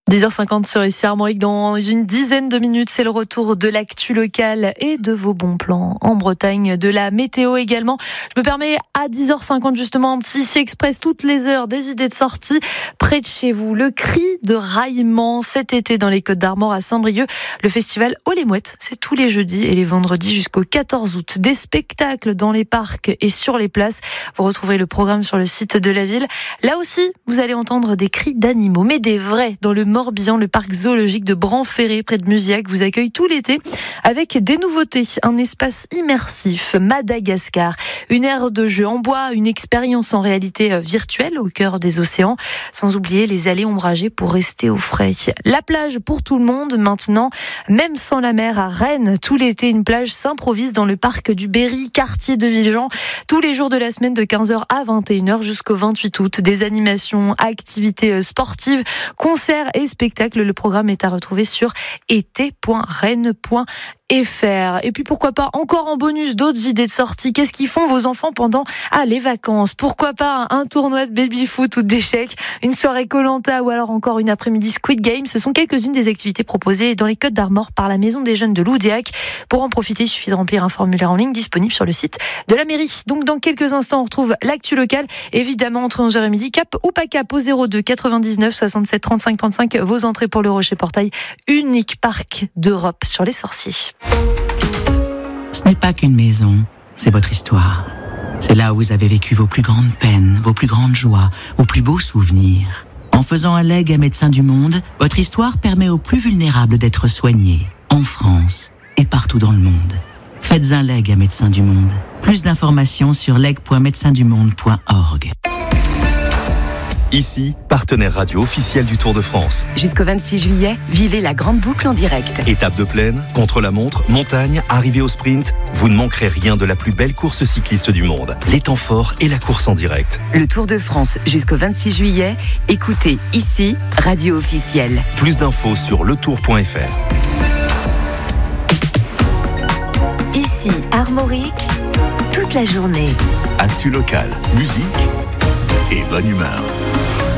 10h50 sur ici Armorique. Dans une dizaine de minutes, c'est le retour de l'actu locale et de vos bons plans en Bretagne, de la météo également. Je me permets à 10h50 justement un petit ici express toutes les heures des idées de sortie près de chez vous. Le cri de raillement cet été dans les Côtes d'Armor à Saint-Brieuc. Le festival Oh les Mouettes, c'est tous les jeudis et les vendredis jusqu'au 14 août. Des spectacles dans les parcs et sur les places. Vous retrouverez le programme sur le site de la ville. Là aussi, vous allez entendre des cris d'animaux, mais des vrais dans le Morbihan. Le parc zoologique de Bran-Ferré près de Musiac vous accueille tout l'été avec des nouveautés, un espace immersif, Madagascar, une aire de jeu en bois, une expérience en réalité virtuelle au cœur des océans, sans oublier les allées ombragées pour rester au frais. La plage pour tout le monde maintenant, même sans la mer à Rennes, tout l'été une plage s'improvise dans le parc du Berry, quartier de Villejean, tous les jours de la semaine de 15h à 21h jusqu'au 28 août. Des animations, activités sportives, concerts et spectacles. Le programme est à retrouver sur été.rennes.fr. Et puis pourquoi pas encore en bonus d'autres idées de sortie. Qu'est-ce qu'ils font vos enfants pendant les vacances? Pourquoi pas un tournoi de baby-foot ou d'échecs, une soirée Koh-Lanta ou alors encore une après-midi Squid Game. Ce sont quelques-unes des activités proposées dans les Côtes d'Armor par la Maison des Jeunes de Loudéac. Pour en profiter, il suffit de remplir un formulaire en ligne disponible sur le site de la mairie. Donc dans quelques instants, on retrouve l'actu locale. Évidemment, entre 11h et midi, cap ou pas cap au 02 99 67 35 35. Vos entrées pour le Rocher Portail, unique parc d'Europe sur les sorciers. Ce n'est pas qu'une maison, c'est votre histoire. C'est là où vous avez vécu vos plus grandes peines, vos plus grandes joies, vos plus beaux souvenirs. En faisant un legs à Médecins du Monde, votre histoire permet aux plus vulnérables d'être soignés, en France et partout dans le monde. Faites un legs à Médecins du Monde. Plus d'informations sur leg.médecindumonde.org. Ici, partenaire radio officiel du Tour de France. Jusqu'au 26 juillet, vivez la grande boucle en direct. Étape de plaine, contre-la-montre, montagne, arrivée au sprint, vous ne manquerez rien de la plus belle course cycliste du monde. Les temps forts et la course en direct. Le Tour de France jusqu'au 26 juillet, écoutez ici, radio officielle. Plus d'infos sur letour.fr. Ici, Armorique, toute la journée. Actu local, musique et bonne humeur.